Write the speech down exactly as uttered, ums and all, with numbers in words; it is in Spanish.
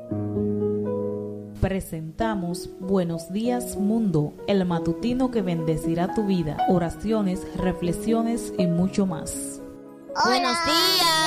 Presentamos Buenos Días Mundo, el matutino que bendecirá tu vida, oraciones, reflexiones y mucho más. Buenos días.